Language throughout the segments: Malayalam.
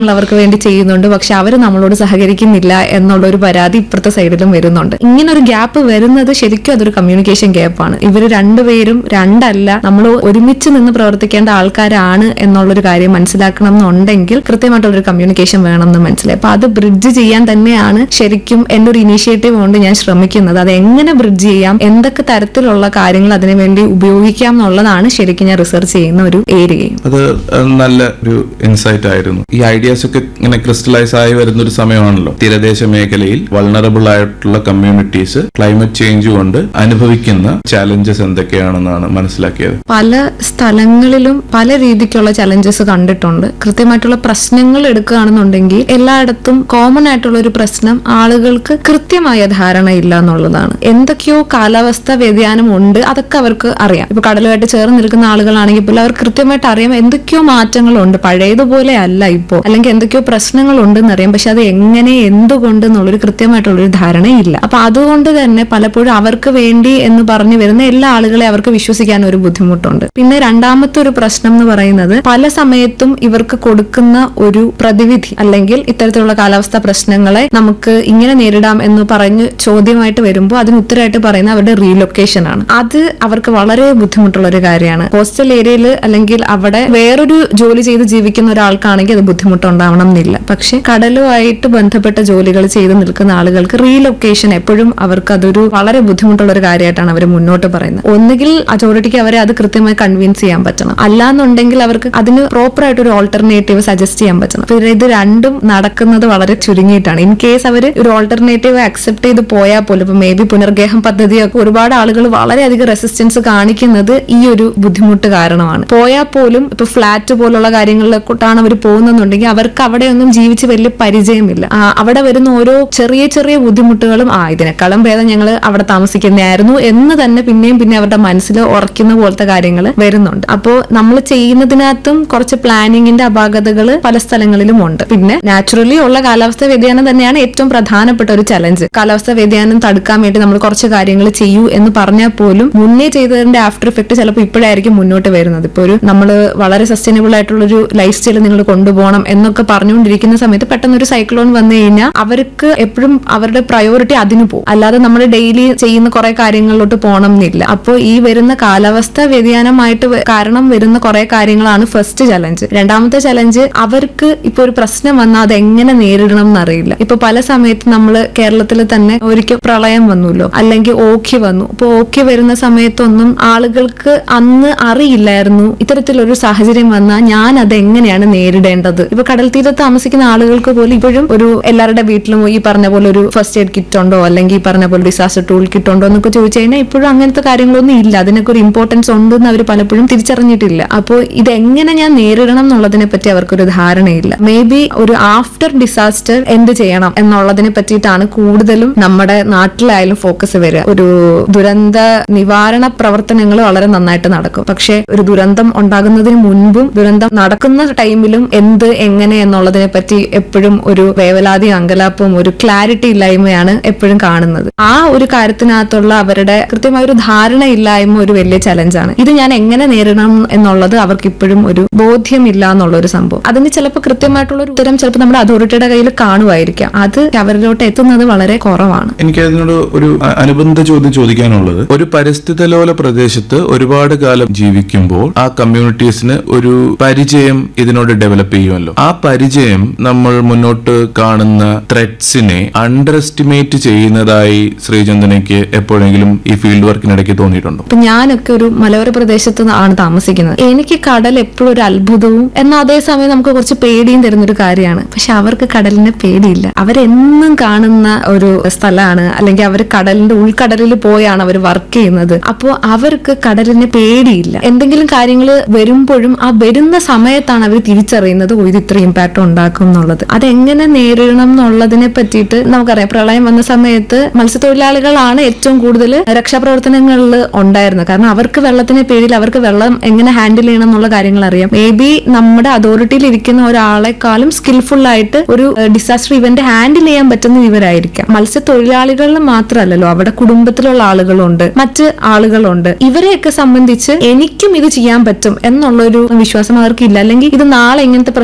അവർക്ക് വേണ്ടി ചെയ്യുന്നുണ്ട്, പക്ഷെ അവർ നമ്മളോട് സഹകരിക്കുന്നില്ല എന്നുള്ളൊരു പരാതി ഇപ്പുറത്തെ സൈഡിലും വരുന്നുണ്ട്. ഇങ്ങനെ ഒരു ഗ്യാപ്പ് വരുന്നത് ശരിക്കും അതൊരു കമ്മ്യൂണിക്കേഷൻ ഗ്യാപ്പാണ്. ഇവർ രണ്ടുപേരും രണ്ടല്ല, നമ്മൾ ഒരുമിച്ച് നിന്ന് പ്രവർത്തിക്കേണ്ട ആൾക്കാരാണ് എന്നുള്ളൊരു കാര്യം മനസ്സിലാക്കണം എന്നുണ്ടെങ്കിൽ കൃത്യമായിട്ടുള്ളൊരു കമ്മ്യൂണിക്കേഷൻ വേണമെന്ന് മനസ്സിലായി. അപ്പൊ അത് ബ്രിഡ്ജ് ചെയ്യാൻ തന്നെയാണ് ശരിക്കും എന്റെ ഒരു ഇനീഷ്യേറ്റീവ് കൊണ്ട് ഞാൻ ശ്രമിക്കുന്നത്. അത് എങ്ങനെ ബ്രിഡ്ജ് ചെയ്യാം, എന്തൊക്കെ തരത്തിലുള്ള കാര്യങ്ങൾ അതിനുവേണ്ടി ഉപയോഗിക്കാം എന്നുള്ളതാണ് ശരിക്കും ഞാൻ റിസർച്ച് ചെയ്യുന്ന ഒരു ഏരിയയും. അത് നല്ല ഒരു ഇൻസൈറ്റ് ആയിരുന്നു. ഈ ഐഡിയാസ് ഒക്കെ ഇങ്ങനെ ക്രിസ്റ്റലൈസ് ആയി വരുന്ന ഒരു സമയമാണല്ലോ. തീരദേശ മേഖലയിൽ വൾണറബിൾ ആയിട്ടുള്ള കമ്മ്യൂണിറ്റീസ് ക്ലൈമറ്റ് ചേഞ്ച് കൊണ്ട് അനുഭവിക്കുന്ന ചാലഞ്ചസ് എന്തൊക്കെയാണെന്നാണ് മനസ്സിലാക്കിയത്. പല സ്ഥലങ്ങളിലും പല രീതിക്കുള്ള ചലഞ്ചസ് കണ്ടിട്ടുണ്ട്. കൃത്യമായിട്ടുള്ള പ്രശ്നങ്ങൾ എടുക്കുകയാണെന്നുണ്ടെങ്കിൽ എല്ലായിടത്തും കോമൺ ആയിട്ടുള്ള ഒരു പ്രശ്നം ആളുകൾക്ക് കൃത്യമായ ധാരണയില്ല എന്നുള്ളതാണ്. എന്തൊക്കെയോ കാലാവസ്ഥ വ്യതിയാനം ഉണ്ട്, അതൊക്കെ അവർക്ക് അറിയാം. ഇപ്പൊ കടലുമായിട്ട് ചേർന്ന് നിൽക്കുന്ന ആളുകളാണെങ്കിൽ പോലും അവർക്ക് കൃത്യമായിട്ട് അറിയാം എന്തൊക്കെയോ മാറ്റങ്ങളുണ്ട്, പഴയതുപോലെ അല്ല ഇപ്പോ, അല്ലെങ്കിൽ എന്തൊക്കെയോ പ്രശ്നങ്ങൾ ഉണ്ടെന്ന് അറിയാം. പക്ഷെ അത് എങ്ങനെ എന്തുകൊണ്ട് എന്നുള്ളൊരു കൃത്യമായിട്ടുള്ളൊരു ധാരണയില്ല. അപ്പൊ അതുകൊണ്ട് തന്നെ പലപ്പോഴും അവർക്ക് വേണ്ടി എന്ന് പറഞ്ഞു വരുന്ന എല്ലാ ആളുകളെ അവർക്ക് വിശ്വസിക്കാൻ ഒരു ബുദ്ധിമുട്ടുണ്ട്. പിന്നെ രണ്ടാമത്തെ ഒരു പ്രശ്നം എന്ന് പറയുന്നത് പല സമയത്തും ഇവർക്ക് കൊടുക്കുന്ന ഒരു പ്രതിവിധി അല്ലെങ്കിൽ ഇത്തരത്തിലുള്ള കാലാവസ്ഥാ പ്രശ്നങ്ങളെ നമുക്ക് ഇങ്ങനെ നേരിടാം എന്ന് പറഞ്ഞ് ചോദ്യമായിട്ട് വരുമ്പോൾ അതിന് ഉത്തരമായിട്ട് പറയുന്ന അവരുടെ റീലൊക്കേഷൻ ആണ്. അത് അവർക്ക് വളരെ ബുദ്ധിമുട്ടുള്ള ഒരു കാര്യമാണ്. കോസ്റ്റൽ ഏരിയയിൽ അല്ലെങ്കിൽ അവിടെ വേറൊരു ജോലി ചെയ്ത് ജീവിക്കുന്ന ഒരാൾക്കാണെങ്കിൽ അത് ബുദ്ധിമുട്ടുണ്ടാവണം എന്നില്ല. പക്ഷെ കടലുമായിട്ട് ബന്ധപ്പെട്ട ജോലികൾ ചെയ്ത് നിൽക്കുന്ന ആളുകൾക്ക് റീലൊക്കേഷൻ എപ്പോഴും അവർക്ക് അതൊരു വളരെ ബുദ്ധിമുട്ടുള്ള ഒരു കാര്യമായിട്ടാണ് അവർ മുന്നോട്ട് പറയുന്നത്. ഒന്നുകിൽ അതോറിറ്റിക്ക് അവരെ അത് കൃത്യമായി കൺവിൻസ് ചെയ്യാൻ പറ്റണം, അല്ലാന്നുണ്ടെങ്കിൽ അവർക്ക് അതിന് പ്രോപ്പർ ആയിട്ട് ഒരു ഓൾട്ടർനേറ്റീവ് സജസ്റ്റ് ചെയ്യാൻ പറ്റണം. ഇത് രണ്ടും നടക്കുന്നത് വളരെ ചുരുങ്ങിയിട്ടാണ്. ഇൻ കേസ് അവർ ഒരു ഓൾട്ടർനേറ്റീവ് അക്സെപ്റ്റ് ചെയ്ത് പോയാൽ പോലും ഇപ്പൊ മേ ബി പുനർഗേഹം പദ്ധതിയൊക്കെ ഒരുപാട് ആളുകൾ വളരെയധികം റെസിസ്റ്റൻസ് കാണിക്കുന്നത് ഈ ഒരു ബുദ്ധിമുട്ട് കാരണമാണ്. പോയാൽ പോലും ഇപ്പൊ ഫ്ലാറ്റ് പോലുള്ള കാര്യങ്ങളിലേക്കാണ് അവർ പോകുന്നുണ്ടെങ്കിൽ അവർക്ക് അവിടെയൊന്നും ജീവിച്ച് വലിയ പരിചയമില്ല. അവിടെ വരുന്ന ഓരോ ചെറിയ ചെറിയ ബുദ്ധിമുട്ടുകളും ഇതിനേക്കാളും ഭേദം ഞങ്ങൾ അവിടെ താമസിക്കുന്നതായിരുന്നു എന്ന് തന്നെ പിന്നെയും പിന്നെ അവരുടെ മനസ്സിൽ ഉറക്കുന്ന പോലത്തെ കാര്യങ്ങൾ വരുന്നുണ്ട്. അപ്പോൾ നമ്മൾ ചെയ്യുന്നതിനകത്തും കുറച്ച് പ്ലാനിങ്ങിന്റെ അപാകതകൾ പല സ്ഥലങ്ങളിലും ഉണ്ട്. പിന്നെ നാച്ചുറലി ഉള്ള കാലാവസ്ഥാ വ്യതിയാനം തന്നെയാണ് ഏറ്റവും പ്രധാനപ്പെട്ട ഒരു ചലഞ്ച്. കാലാവസ്ഥാ വ്യതിയാനം തടുക്കാൻ വേണ്ടി നമ്മൾ കുറച്ച് കാര്യങ്ങൾ ചെയ്യൂ എന്ന് പറഞ്ഞാൽ പോലും മുന്നേ ചെയ്തതിന്റെ ആഫ്റ്റർ ഇഫക്ട് ചിലപ്പോൾ ഇപ്പോഴായിരിക്കും മുന്നോട്ട് വരുന്നത്. ഇപ്പൊ ഒരു നമ്മൾ വളരെ സസ്റ്റൈനബിൾ ആയിട്ടുള്ള ഒരു ലൈഫ് സ്റ്റൈൽ നിങ്ങൾ കൊണ്ടുപോകണം എന്നൊക്കെ പറഞ്ഞുകൊണ്ടിരിക്കുന്ന സമയത്ത് പെട്ടെന്ന് ഒരു സൈക്ലോൺ വന്നു കഴിഞ്ഞാൽ അവർക്ക് എപ്പോഴും അവരുടെ പ്രയോറിറ്റി അതിന് പോകും, അല്ലാതെ നമ്മൾ ഡെയിലി ചെയ്യുന്ന കുറെ കാര്യങ്ങളിലോട്ട് പോകണം എന്നില്ല. അപ്പോൾ ഈ വരുന്ന കാലാവസ്ഥാ വ്യതിയാനമായിട്ട് കാരണം വരുന്ന കുറെ കാര്യങ്ങളാണ് ഫസ്റ്റ് ചലഞ്ച്. രണ്ടാമത്തെ ചലഞ്ച് അവർക്ക് ഇപ്പൊ ഒരു പ്രശ്നം വന്നാൽ അത് എങ്ങനെ നേരിടണം എന്നറിയില്ല. ഇപ്പൊ പല സമയത്ത് നമ്മൾ കേരളത്തിൽ തന്നെ ഒരിക്കൽ പ്രളയം വന്നുല്ലോ, അല്ലെങ്കിൽ ഓഖി വന്നു. അപ്പൊ ഓഖി വരുന്ന സമയത്തൊന്നും ആളുകൾക്ക് അന്ന് അറിയില്ലായിരുന്നു ഇത്തരത്തിലൊരു സാഹചര്യം വന്നാൽ ഞാൻ അത് എങ്ങനെയാണ് നേരിടേണ്ടത്. ഇപ്പൊ കടൽ തീരത്ത് താമസിക്കുന്ന ആളുകൾക്ക് പോലും ഇപ്പോഴും ഒരു എല്ലാവരുടെ വീട്ടിലും ഈ പറഞ്ഞ പോലെ ഒരു ഫസ്റ്റ് എയ്ഡ് കിറ്റ് ഉണ്ടോ അല്ലെങ്കിൽ ഈ പറഞ്ഞ പോലെ ഡിസാസ്റ്റർ ടൂൾ കിറ്റ് ഉണ്ടോ എന്നൊക്കെ ചോദിച്ചു കഴിഞ്ഞാൽ ഇപ്പോഴും അങ്ങനത്തെ കാര്യങ്ങളൊന്നും ഇല്ല. അതിനൊക്കെ ഒരു ഇമ്പോർട്ടൻസ് ഉണ്ടെന്ന് അവർ പലപ്പോഴും തിരിച്ചറിഞ്ഞിട്ടില്ല. അപ്പോൾ ഇതെങ്ങനെ ഞാൻ നേരിടണം എന്നുള്ളതിനെ പറ്റി അവർക്കൊരു ധാരണയില്ല. മേ ബി ഒരു ആഫ്റ്റർ ഡിസാസ്റ്റർ എന്ത് ചെയ്യണം എന്നുള്ളതിനെ പറ്റിയിട്ടാണ് കൂടുതലും നമ്മുടെ നാട്ടിലായാലും ഫോക്കസ് വരിക. ഒരു ദുരന്ത നിവാരണ പ്രവർത്തനങ്ങൾ വളരെ നന്നായിട്ട് നടക്കും. പക്ഷെ ഒരു ദുരന്തം ഉണ്ടാകുന്നതിന് മുൻപും ദുരന്തം നടക്കുന്ന ടൈമിലും എന്ത് എങ്ങനെ എന്നുള്ളതിനെ പറ്റി എപ്പോഴും ഒരു വേവലാതി അങ്കലാപ്പും ഒരു ക്ലാരിറ്റി ഇല്ലായ്മയാണ് എപ്പോഴും കാണുന്നത്. ആ ഒരു കാര്യത്തിനകത്തുള്ള അവരുടെ കൃത്യമായ ഒരു ധാരണയില്ലായ്മ ഒരു വലിയ ചലഞ്ചാണ്. ഇത് ഞാൻ എങ്ങനെ നേരിടണം എന്നുള്ളത് അവർക്ക് ഇപ്പോഴും ഒരു ബോധ്യമില്ല എന്നുള്ള ഒരു സംഭവം. അതിന് ചിലപ്പോൾ കൃത്യമായിട്ടുള്ള ഒരു ഉത്തരം ചിലപ്പോൾ നമ്മുടെ അതോറിറ്റിയുടെ കയ്യിൽ കാണുമായിരിക്കാം, അത് അവരിലോട്ട് എത്തുന്നത് വളരെ കുറവാണ്. എനിക്ക് അതിനോട് ഒരു അനുബന്ധ ചോദ്യം ചോദിക്കാനുള്ളത്, ഒരു പരിസ്ഥിതിലോല പ്രദേശത്ത് ഒരുപാട് കാലം ജീവിക്കുമ്പോൾ ആ കമ്മ്യൂണിറ്റീസിന് ഒരു പരിചയം ഇതിനോട് ഡെവലപ്പ് ചെയ്യുമല്ലോ. ആ പരിചയം നമ്മൾ മുന്നോട്ട് കാണുന്ന ത്രെറ്റ്സിനെ അണ്ടർ എസ്റ്റിമേറ്റ് ചെയ്യുന്നതായി ശ്രീചന്ദനയ്ക്ക് എപ്പോഴെങ്കിലും ഈ ഫീൽഡ് വർക്കിനിടയ്ക്ക് തോന്നിയിട്ടുണ്ടോ? ഇപ്പൊ ഞാനൊക്കെ ഒരു മലയോര പ്രദേശത്ത് ആണ് താമസിക്കുന്നത്. എനിക്ക് കടൽ എപ്പോഴും ഒരു അത്ഭുതവും എന്നാൽ അതേസമയം നമുക്ക് കുറച്ച് പേടിയും തരുന്നൊരു കാര്യമാണ്. പക്ഷെ അവർക്ക് കടലിനെ പേടിയില്ല. അവരെന്നും കാണുന്ന ഒരു സ്ഥലമാണ്, അല്ലെങ്കിൽ അവർ കടലിന്റെ ഉൾക്കടലിൽ പോയാണ് അവർ വർക്ക് ചെയ്യുന്നത്. അപ്പോൾ അവർക്ക് കടലിനെ പേടിയില്ല. എന്തെങ്കിലും കാര്യങ്ങൾ വരുമ്പോഴും ആ വരുന്ന സമയത്താണ് അവർ തിരിച്ചറിയുന്നത് ഇത് ഇത്ര ഇമ്പാക്ട് ഉണ്ടാക്കും എന്നുള്ളത്. അതെങ്ങനെ നേരിടണം എന്നുള്ളതിനെ പറ്റിയിട്ട് നമുക്കറിയാം. പ്രളയം വന്ന സമയത്ത് മത്സ്യത്തൊഴിലാളികളാണ് ഏറ്റവും കൂടുതൽ രക്ഷാപ്രവർത്തനങ്ങളിൽ ഉണ്ടായിരുന്നത്. കാരണം അവർക്ക് വെള്ളത്തിനെ പേടിയില്ല, അവർക്ക് വെള്ളം എങ്ങനെ ഹാൻഡിൽ ചെയ്യണം എന്നുള്ള കാര്യങ്ങൾ അറിയാം. മേ ബി നമ്മുടെ അതോറിറ്റിയിൽ ഇരിക്കുന്ന ഒരാളെക്കാളും സ്കിൽഫുൾ ആയിട്ട് ഒരു ഡിസാസ്റ്റർ ഇവന്റ് ഹാൻഡിൽ ചെയ്യാൻ പറ്റുന്ന ഇവരായിരിക്കാം. മത്സ്യത്തൊഴിലാളികളിൽ മാത്രമല്ലല്ലോ, അവിടെ കുടുംബത്തിലുള്ള ആളുകളുണ്ട്, മറ്റ് ആളുകളുണ്ട്. ഇവരെയൊക്കെ സംബന്ധിച്ച് എനിക്കും ഇത് ചെയ്യാൻ പറ്റും എന്നുള്ളൊരു വിശ്വാസം അവർക്കില്ല. അല്ലെങ്കിൽ ഇത് നാളെ ഇങ്ങനത്തെ പ്രശ്നങ്ങൾ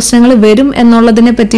വരും എന്നുള്ളതിനെ പറ്റി